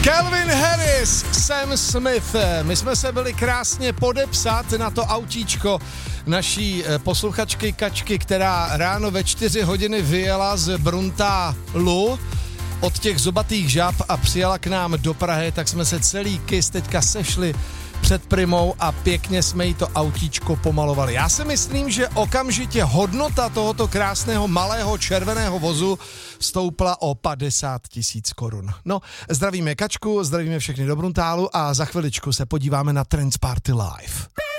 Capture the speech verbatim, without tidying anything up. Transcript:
Calvin Harris, Sam Smith. My jsme se byli krásně podepsat na to autíčko naší posluchačky Kačky, která ráno ve čtyři hodiny vyjela z Bruntálu od těch zobatých žab a přijela k nám do Prahy, tak jsme se celý kys teďka sešli před Primou a pěkně jsme jí to autíčko pomalovali. Já si myslím, že okamžitě hodnota tohoto krásného malého červeného vozu stoupla o padesát tisíc korun. No, zdravíme Kačku, zdravíme všechny do Bruntálu a za chviličku se podíváme na Trends Party Live.